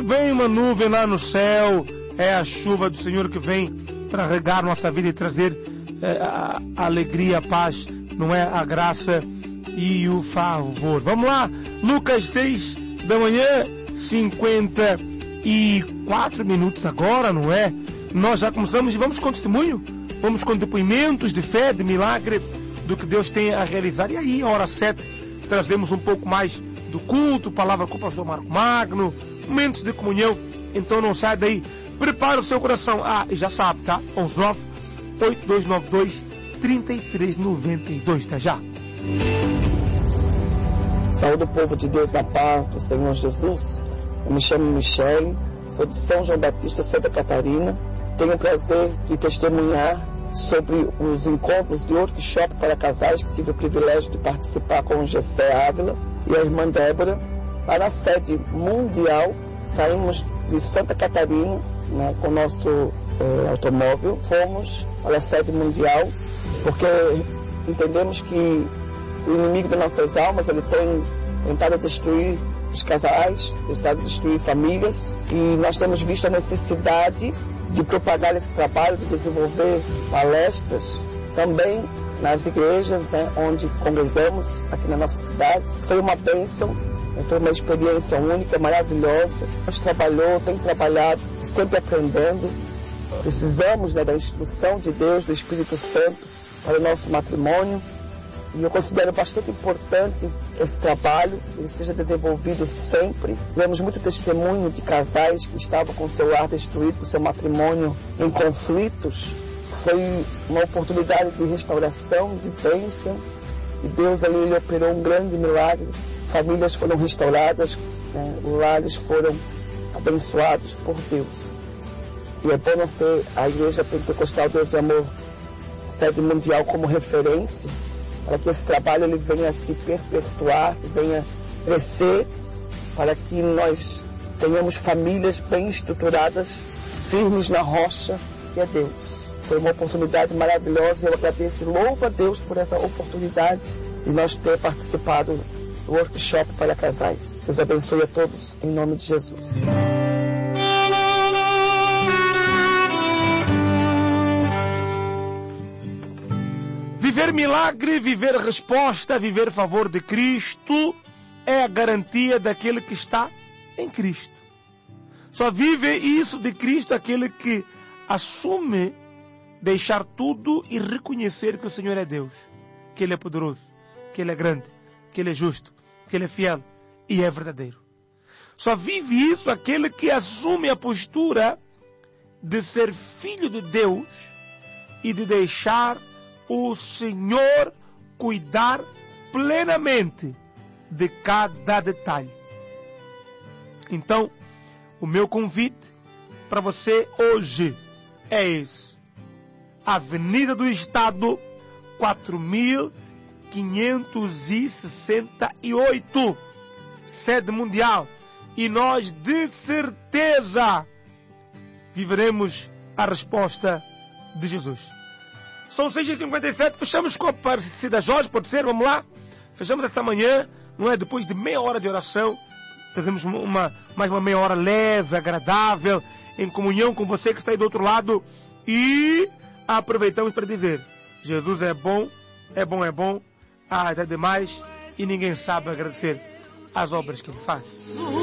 vem uma nuvem lá no céu, é a chuva do Senhor que vem para regar nossa vida e trazer a alegria, a paz, não é? A graça e o favor. Vamos lá, Lucas 6 da manhã, 54 minutos agora, não é? Nós já começamos e vamos com testemunho, vamos com depoimentos de fé, de milagre, do que Deus tem a realizar. E aí, a hora 7, trazemos um pouco mais do culto, palavra com o pastor Marco Magno, momentos de comunhão. Então não sai daí, prepara o seu coração. E já sabe, tá? 119-8292-3392, tá já? Saúde o povo de Deus na paz do Senhor Jesus. Eu me chamo Michele, sou de São João Batista, Santa Catarina. Tenho o prazer de testemunhar sobre os encontros de workshop para casais que tive o privilégio de participar com o Gessé Ávila e a irmã Débora, lá na sede mundial. Saímos de Santa Catarina, né, com o nosso automóvel, fomos para a sede mundial, porque entendemos que o inimigo das nossas almas, ele tem tentado destruir os casais, tentado destruir famílias, e nós temos visto a necessidade de propagar esse trabalho, de desenvolver palestras também nas igrejas, né, onde congregamos aqui na nossa cidade. Foi uma bênção, foi uma experiência única, maravilhosa. Nós tem trabalhado, sempre aprendendo. Precisamos, né, da instrução de Deus, do Espírito Santo para o nosso matrimônio. E eu considero bastante importante que esse trabalho ele seja desenvolvido sempre. Vemos muito testemunho de casais que estavam com seu lar destruído, com seu matrimônio em conflitos. Foi uma oportunidade de restauração, de bênção. E Deus ali ele operou um grande milagre. Famílias foram restauradas, né? Lares foram abençoados por Deus. E é bom nós ter a Igreja Pentecostal Deus e Amor, sede mundial, como referência, para que esse trabalho ele venha a se perpetuar, venha crescer, para que nós tenhamos famílias bem estruturadas, firmes na rocha, que é Deus. Foi uma oportunidade maravilhosa e eu agradeço e louvo a Deus por essa oportunidade de nós ter participado do workshop para casais. Deus abençoe a todos, em nome de Jesus. Viver milagre, viver resposta, viver favor de Cristo é a garantia daquele que está em Cristo. Só vive isso de Cristo aquele que assume deixar tudo e reconhecer que o Senhor é Deus, que Ele é poderoso, que Ele é grande, que Ele é justo, que Ele é fiel e é verdadeiro. Só vive isso aquele que assume a postura de ser filho de Deus e de deixar o Senhor cuidar plenamente de cada detalhe. Então, o meu convite para você hoje é esse. Avenida do Estado, 4568, sede mundial. E nós, de certeza, viveremos a resposta de Jesus. São 6h57, fechamos com a Aparecida Jorge, pode ser? Vamos lá? Fechamos esta manhã, não é? Depois de meia hora de oração, fazemos mais uma meia hora leve, agradável, em comunhão com você que está aí do outro lado. E aproveitamos para dizer, Jesus é bom, é bom, é bom, até demais, e ninguém sabe agradecer as obras que Ele faz.